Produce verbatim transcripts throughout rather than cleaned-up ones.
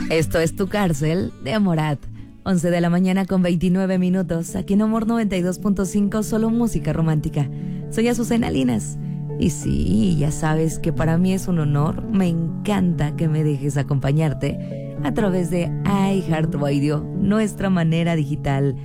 Esto es Tu Cárcel de Morat. once de la mañana con veintinueve minutos. Aquí en Amor noventa y dos punto cinco, solo música romántica. Soy Azucena Linas. Y sí, ya sabes que para mí es un honor. Me encanta que me dejes acompañarte a través de iHeartRadio, nuestra manera digital.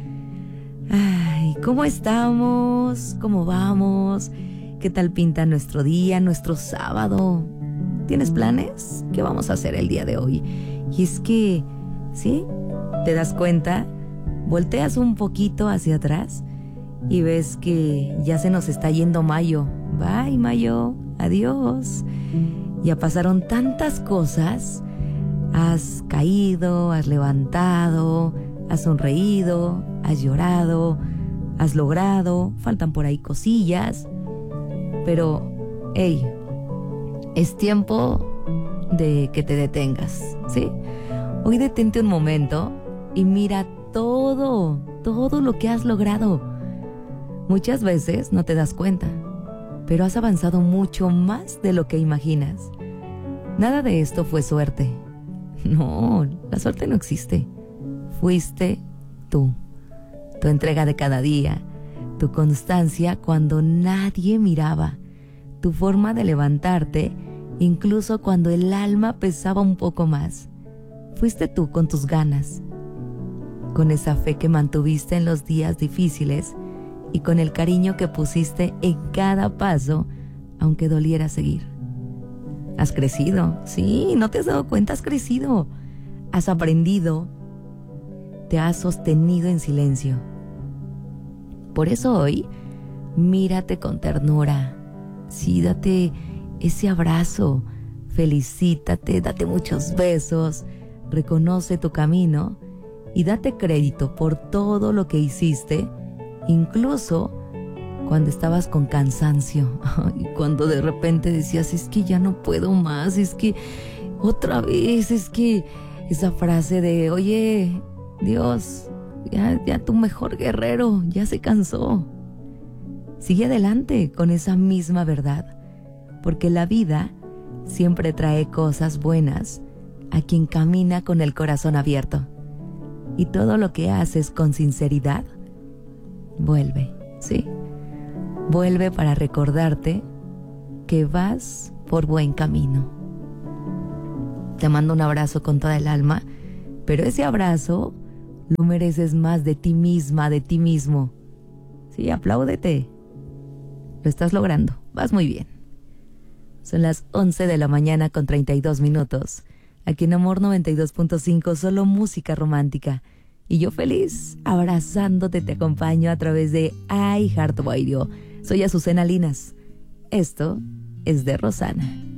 Ay, ¿cómo estamos? ¿Cómo vamos? ¿Qué tal pinta nuestro día, nuestro sábado? ¿Tienes planes? ¿Qué vamos a hacer el día de hoy? Y es que, ¿sí? ¿Te das cuenta? Volteas un poquito hacia atrás y ves que ya se nos está yendo mayo. Bye, mayo. Adiós. Ya pasaron tantas cosas. Has caído, has levantado, has sonreído, has llorado, has logrado. Faltan por ahí cosillas. Pero, hey, es tiempo de que te detengas, ¿sí? Hoy detente un momento y mira todo, todo lo que has logrado. Muchas veces no te das cuenta, pero has avanzado mucho más de lo que imaginas. Nada de esto fue suerte. No, la suerte no existe. Fuiste tú. Tu entrega de cada día, tu constancia cuando nadie miraba, tu forma de levantarte, incluso cuando el alma pesaba un poco más. Fuiste tú con tus ganas, con esa fe que mantuviste en los días difíciles y con el cariño que pusiste en cada paso, aunque doliera seguir. Has crecido, sí, ¿no te has dado cuenta? Has crecido, has aprendido, te has sostenido en silencio. Por eso hoy, mírate con ternura, sí, date ese abrazo, felicítate, date muchos besos, reconoce tu camino y date crédito por todo lo que hiciste, incluso cuando estabas con cansancio y cuando de repente decías, es que ya no puedo más, es que otra vez, es que esa frase de, oye, Dios, ya, ya tu mejor guerrero ya se cansó. Sigue adelante con esa misma verdad, porque la vida siempre trae cosas buenas a quien camina con el corazón abierto. Y todo lo que haces con sinceridad, vuelve, ¿sí? Vuelve para recordarte que vas por buen camino. Te mando un abrazo con toda el alma, pero ese abrazo lo mereces más de ti misma, de ti mismo. Sí, apláudete. Lo estás logrando, vas muy bien. Son las once de la mañana con treinta y dos minutos. Aquí en Amor noventa y dos punto cinco, solo música romántica. Y yo feliz, abrazándote, te acompaño a través de iHeartRadio. Soy Azucena Linas. Esto es de Rosana.